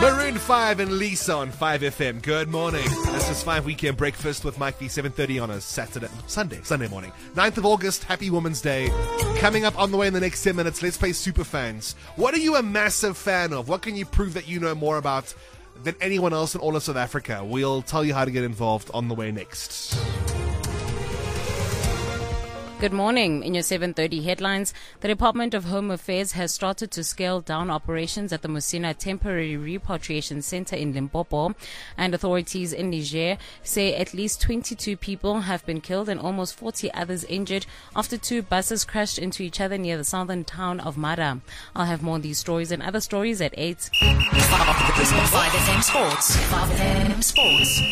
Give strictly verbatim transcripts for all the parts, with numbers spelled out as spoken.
Maroon five and Lisa on five F M. Good morning. This is five Weekend Breakfast with Mike V, seven thirty on a Saturday, Sunday, Sunday morning. ninth of August, Happy Women's Day. Coming up on the way in the next ten minutes, let's play Superfans. What are you a massive fan of? What can you prove that you know more about than anyone else in all of South Africa? We'll tell you how to get involved on the way next. Good morning. In your seven thirty headlines, the Department of Home Affairs has started to scale down operations at the Musina Temporary Repatriation Center in Limpopo, and authorities in Niger say at least twenty-two people have been killed and almost forty others injured after two buses crashed into each other near the southern town of Mara. I'll have more on these stories and other stories at eight. five F M Sports. five F M Sports.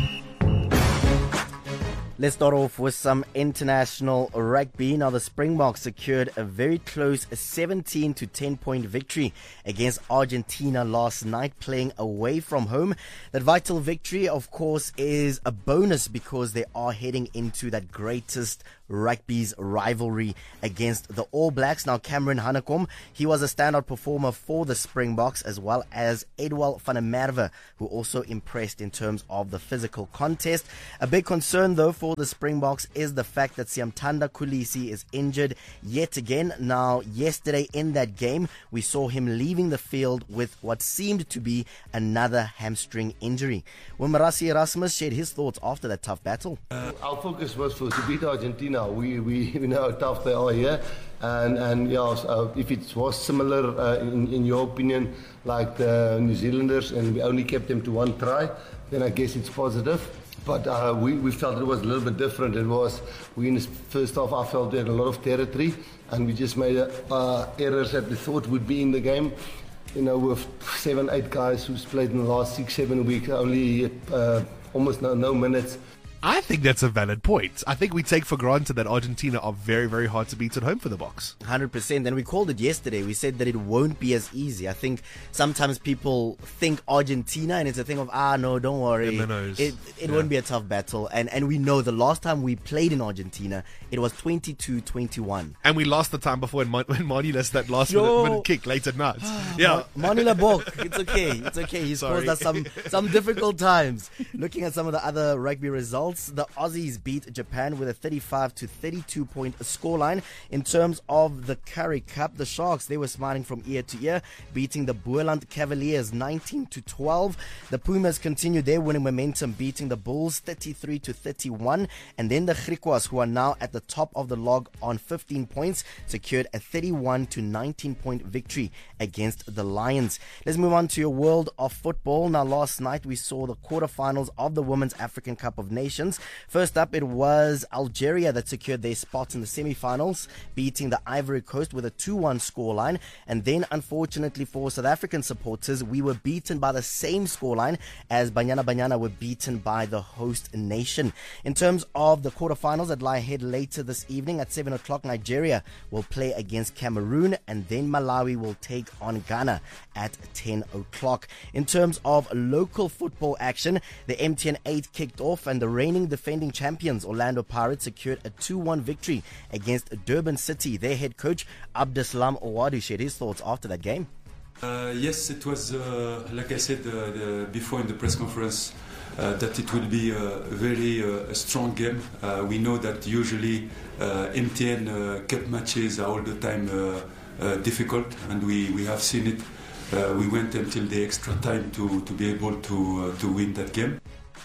Let's start off with some international rugby. Now, the Springboks secured a very close seventeen to ten point victory against Argentina last night, playing away from home. That vital victory, of course, is a bonus because they are heading into that greatest rugby's rivalry against the All Blacks. Now, Cameron Hanekom, he was a standout performer for the Springboks, as well as Edwal van der Merwe, who also impressed in terms of the physical contest. A big concern, though, for the Springboks is the fact that Siamtanda Khulisi is injured yet again. Now, yesterday in that game, we saw him leaving the field with what seemed to be another hamstring injury. Wimarasi Erasmus shared his thoughts after that tough battle. Uh, our focus was for to beat Argentina. We, we, we know how tough they are here, and and yeah, so if it was similar uh, in, in your opinion, like the New Zealanders, and we only kept them to one try, then I guess it's positive. But uh, we, we felt it was a little bit different. It was, we in the first half, I felt we had a lot of territory, and we just made uh, errors that we thought would be in the game. You know, with seven, eight guys who's played in the last six, seven weeks, only uh, almost no, no minutes. I think that's a valid point. I think we take for granted that Argentina are very, very hard to beat at home for the Boks. one hundred percent. And we called it yesterday. We said that it won't be as easy. I think sometimes people think Argentina and it's a thing of, ah, no, don't worry. It, it yeah. won't be a tough battle. And and we know the last time we played in Argentina, it was twenty-two twenty-one. And we lost the time before when, Mon- when Manila that last minute, minute kick late at night. yeah. Manila Bok. It's okay. It's okay. He's caused us some, some difficult times. Looking at some of the other rugby results, the Aussies beat Japan with a thirty-five to thirty-two point scoreline. In terms of the Currie Cup, the Sharks, they were smiling from ear to ear, beating the Boerland Cavaliers nineteen to twelve. The Pumas continued their winning momentum, beating the Bulls thirty-three to thirty-one. And then the Griquas, who are now at the top of the log on fifteen points, secured a thirty-one to nineteen point victory against the Lions. Let's move on to your world of football. Now, last night we saw the quarterfinals of the Women's African Cup of Nations. First up, it was Algeria that secured their spot in the semi-finals, beating the Ivory Coast with a two one scoreline. And then, unfortunately for South African supporters, we were beaten by the same scoreline as Banyana Banyana were beaten by the host nation. In terms of the quarterfinals that lie ahead later this evening at seven o'clock, Nigeria will play against Cameroon, and then Malawi will take on Ghana at ten o'clock. In terms of local football action, the M T N eight kicked off, and the reigning defending champions Orlando Pirates secured a two one victory against Durban City. Their head coach Abdeslam Owadu shared his thoughts after that game. Uh, yes, it was, uh, like I said uh, the, before in the press conference, uh, that it will be a very uh, strong game. Uh, we know that usually uh, M T N uh, Cup matches are all the time uh, uh, difficult, and we, we have seen it. Uh, we went until the extra time to, to be able to, uh, to win that game.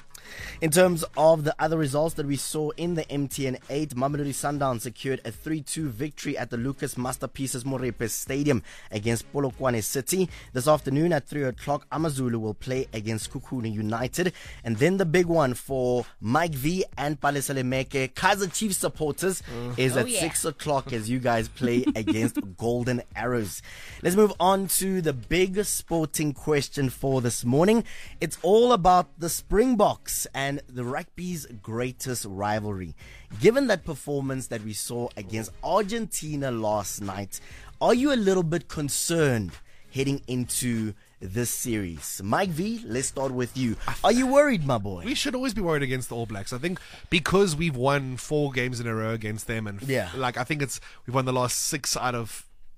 In terms of the other results that we saw in the M T N eight, Mamelodi Sundowns secured a three two victory at the Lucas Masterpieces Morepe Stadium against Polokwane City. This afternoon at three o'clock, Amazulu will play against Kukuni United. And then the big one for Mike V and Palesa Lemeke, Kaizer Chiefs supporters, mm. is at oh, yeah. six o'clock as you guys play against Golden Arrows. Let's move on to the big sporting question for this morning. It's all about the Springboks and the rugby's greatest rivalry. Given that performance that we saw against Argentina last night, are you a little bit concerned heading into this series? Mike V, let's start with you. Are you worried, my boy? We should always be worried against the All Blacks. I think because we've won four games in a row against them, and yeah. like I think it's we've won the last six out of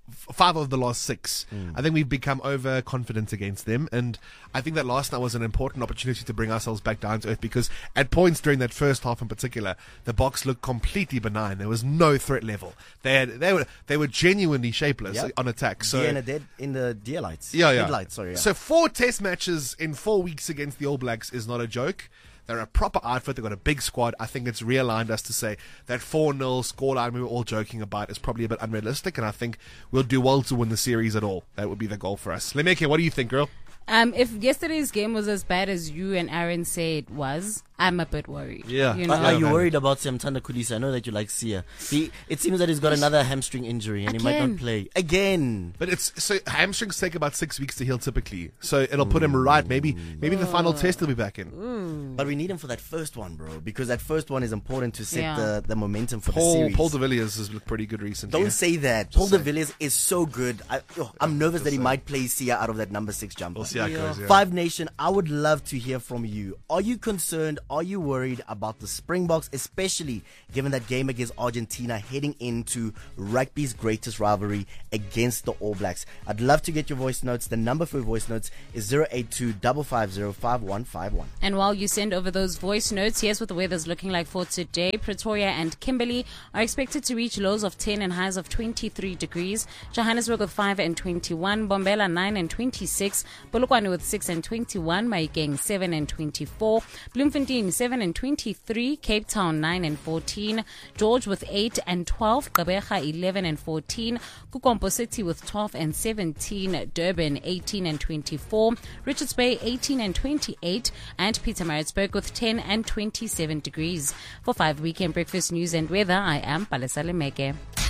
five of the last six. Mm. I think we've become overconfident against them, and I think that last night was an important opportunity to bring ourselves back down to earth, because at points during that first half in particular, the box looked completely benign. There was no threat level. They had, they were they were genuinely shapeless Yep. on attack. So in, dead, in the deer lights. yeah, yeah. Headlights, sorry. Yeah. So four test matches in four weeks against the All Blacks is not a joke. They're a proper outfit. They've got a big squad. I think it's realigned us to say that four nil scoreline we were all joking about is probably a bit unrealistic, and I think we'll do well to win the series at all. That would be the goal for us. Lemeke, what do you think, girl? Um, if yesterday's game was as bad as you and Aaron say it was, I'm a bit worried. Yeah. You know? Are, are you man. worried about Samtanda Khulisa? I know that you like Sia. He, it seems that he's got another hamstring injury and he might Again. not play. Again. But it's so hamstrings take about six weeks to heal typically, so it'll put him right. Maybe maybe the final test he'll be back in. But we need him for that first one, bro, because that first one is important to set Yeah. the, the momentum for the Paul series. Paul de Villiers has looked pretty good recently. Don't say that. Paul de say. Villiers is so good. I, oh, I'm nervous that he say. might play Sia out of that number six jumper. We'll see how it goes. Yeah. Five Nation, I would love to hear from you. Are you concerned? Are you worried about the Springboks, especially given that game against Argentina heading into rugby's greatest rivalry against the All Blacks? I'd love to get your voice notes. The number for your voice notes is zero eight two five five zero five one five one. And while you send over those voice notes, here's what the weather's looking like for today. Pretoria and Kimberley are expected to reach lows of ten and highs of twenty-three degrees. Johannesburg with five and twenty-one. Bombela nine and twenty-six. Polokwane with six and twenty-one. Maikeng seven and twenty-four. Bloemfontein seven and twenty-three. Cape Town nine and fourteen. George with eight and twelve. Gqeberha eleven and fourteen. Kukompo City with twelve and seventeen. Durban eighteen and twenty-four. Richards Bay eighteen and twenty-eight. And Pietermaritzburg with ten and twenty-seven degrees. For five Weekend Breakfast News and Weather, I am Palesa Lemeke.